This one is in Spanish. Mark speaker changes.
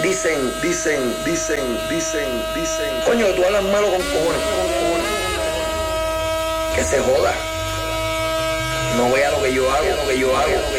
Speaker 1: dicen. Coño, tú hablas malo con cojones. Que se joda. No vea lo que yo hago.